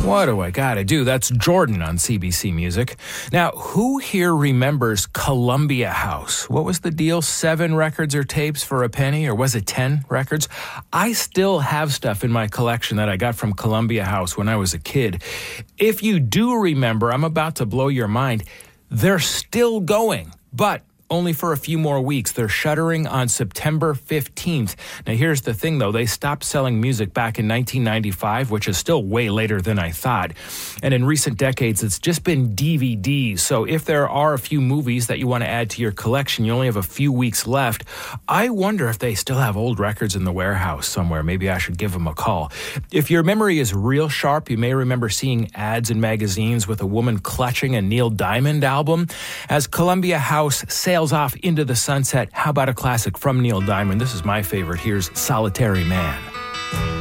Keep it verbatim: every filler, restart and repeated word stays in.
What do I gotta do? That's Jordan on C B C Music. Now, who here remembers Columbia House? What was the deal? Seven records or tapes for a penny? Or was it ten records? I still have stuff in my collection that I got from Columbia House when I was a kid. If you do remember, I'm about to blow your mind. They're still going, but only for a few more weeks. They're shuttering on September fifteenth. Now, here's the thing, though. They stopped selling music back in nineteen ninety-five, which is still way later than I thought. And in recent decades, it's just been D V Ds. So if there are a few movies that you want to add to your collection, you only have a few weeks left. I wonder if they still have old records in the warehouse somewhere. Maybe I should give them a call. If your memory is real sharp, you may remember seeing ads in magazines with a woman clutching a Neil Diamond album. As Columbia House sails off into the sunset, how about a classic from Neil Diamond? This is my favorite. Here's Solitary Man.